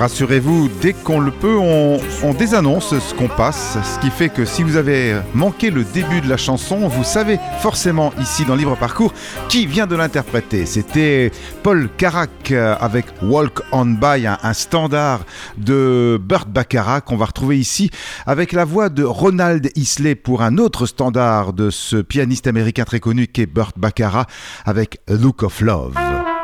rassurez-vous, dès qu'on le peut, on désannonce ce qu'on passe, ce qui fait que si vous avez manqué le début de la chanson, vous savez forcément ici dans Libre Parcours qui vient de l'interpréter. C'était Paul Carrack avec Walk On By, un standard de Burt Bacharach qu'on va retrouver ici avec la voix de Ronald Isley pour un autre standard de ce pianiste américain très connu qu'est Burt Bacharach avec A Look of Love.